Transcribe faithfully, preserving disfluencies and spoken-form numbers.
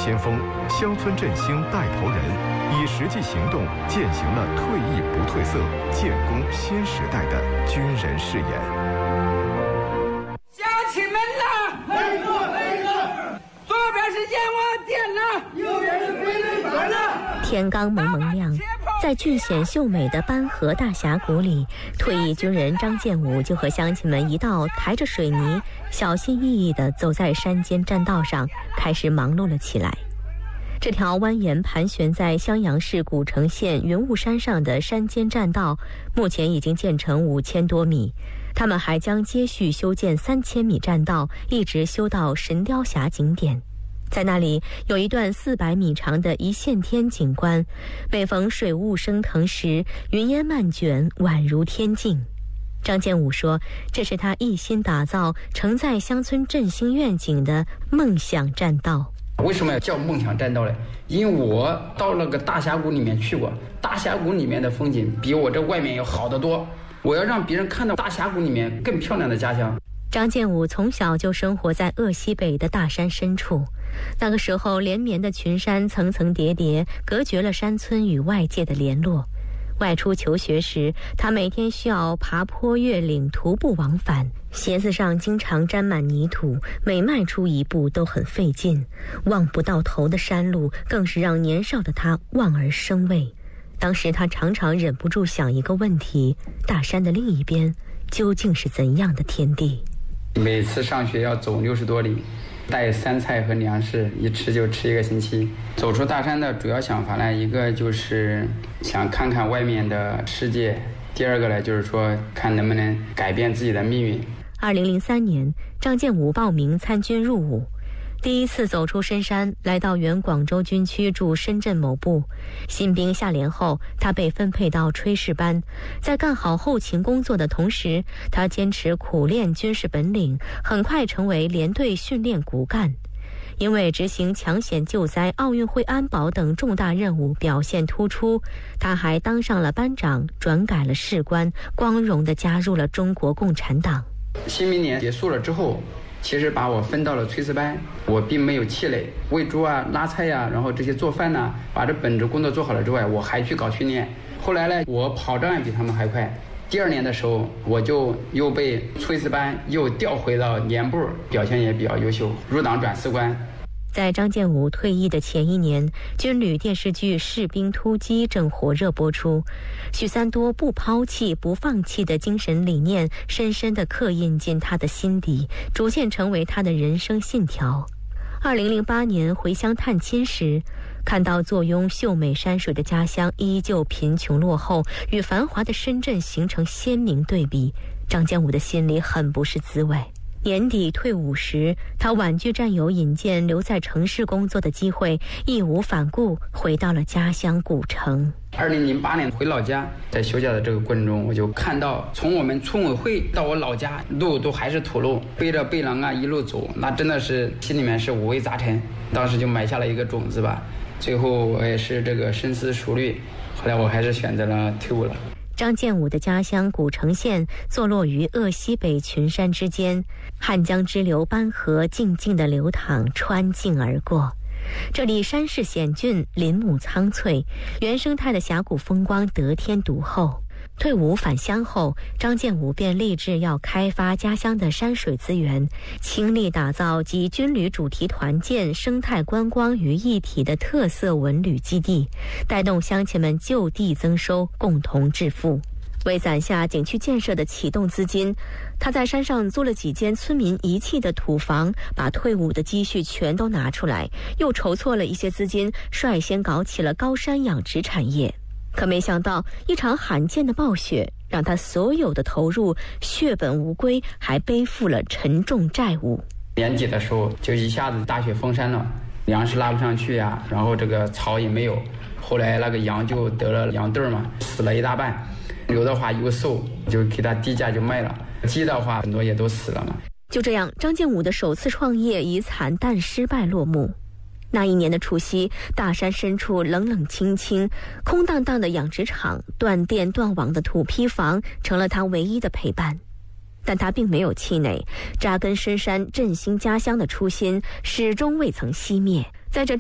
先锋、乡村振兴带头人，以实际行动践行了退役不褪色、建功新时代的军人誓言。 乡亲们呐，来坐来坐，左边是阎王殿呐，右边是归仁坊呐。 天刚蒙蒙亮，在俊显秀美的班河大峡谷里，退役军人张建武就和乡亲们一道抬着水泥，小心翼翼地走在山间栈道上，开始忙碌了起来。这条蜿蜒盘旋在襄阳市古城县云雾山上的山间栈道，目前已经建成五千多米。他们还将接续修建三千米栈道，一直修到神雕峡景点。在那里有一段四百米长的一线天景观，每逢水雾升腾时，云烟漫卷，宛如天境。张建武说，这是他一心打造承载乡村振兴愿景的梦想栈道。 为什么要叫梦想栈道呢？因为我到那个大峡谷里面去过，大峡谷里面的风景比我这外面要好得多，我要让别人看到大峡谷里面更漂亮的家乡。 张建武从小就生活在鄂西北的大山深处，那个时候连绵的群山层层叠叠，隔绝了山村与外界的联络。外出求学时，他每天需要爬坡越岭，徒步往返，鞋子上经常沾满泥土，每迈出一步都很费劲。望不到头的山路更是让年少的他望而生畏。当时他常常忍不住想一个问题：大山的另一边究竟是怎样的天地？ 每次上学要走六十多里，带三菜和粮食，一吃就吃一个星期。走出大山的主要想法呢，一个就是想看看外面的世界，第二个呢就是说看能不能改变自己的命运。 二零零三年，张建武报名参军入伍。第一次走出深山，来到原广州军区驻深圳某部。新兵下连后，他被分配到炊事班，在干好后勤工作的同时，他坚持苦练军事本领，很快成为连队训练骨干。因为执行抢险救灾、奥运会安保等重大任务表现突出，他还当上了班长，转改了士官，光荣地加入了中国共产党。 新兵年结束了之后，其实把我分到了炊事班，我并没有气馁，喂猪啊、拉菜呀、啊，然后这些做饭呐、啊，把这本职工作做好了之外，我还去搞训练。后来呢，我跑障比他们还快。第二年的时候，我就又被炊事班又调回到连部，表现也比较优秀，入党转士官。 在张建武退役的前一年，军旅电视剧《士兵突击》正火热播出，许三多不抛弃、不放弃的精神理念深深地刻印进他的心底，逐渐成为他的人生信条。二零零八年回乡探亲时，看到坐拥秀美山水的家乡依旧贫穷落后，与繁华的深圳形成鲜明对比，张建武的心里很不是滋味。年底退伍时，他婉拒战友引荐留在城市工作的机会，义无反顾回到了家乡古城。 二零零八年回老家，在休假的这个过程中，我就看到从我们村委会到我老家，路都还是土路，背着背囊啊一路走，那真的是心里面是五味杂陈。当时就埋下了一个种子吧。最后我也是这个深思熟虑，后来我还是选择了退伍了。 张建武的家乡古城县坐落于鄂西北群山之间，汉江支流班河静静地流淌，穿境而过。这里山势险峻，林木苍翠，原生态的峡谷风光得天独厚。退伍返乡后，张建武便立志要开发家乡的山水资源，倾力打造集军旅主题团建、生态观光于一体的特色文旅基地，带动乡亲们就地增收，共同致富。为攒下景区建设的启动资金，他在山上租了几间村民遗弃的土房，把退伍的积蓄全都拿出来，又筹措了一些资金，率先搞起了高山养殖产业。可没想到，一场罕见的暴雪让他所有的投入血本无归，还背负了沉重债务。 年底的时候就一下子大雪封山了，粮食拉不上去呀，然后这个草也没有，后来那个羊就得了羊痘嘛，死了一大半。牛的话又瘦，就给它低价就卖了，鸡的话很多也都死了嘛。 就这样，张建武的首次创业以惨淡失败落幕。那一年的除夕，大山深处冷冷清清，空荡荡的养殖场、断电断网的土坯房成了他唯一的陪伴。但他并没有气馁，扎根深山振兴家乡的初心始终未曾熄灭。在这